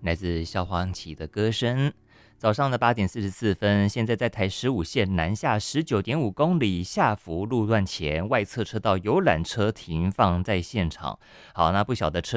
来自萧煌奇的歌声。早上的8点44分，现在在台15线南下19.5公里下福路段前外侧车道游览车停放在现场。好，那不晓得车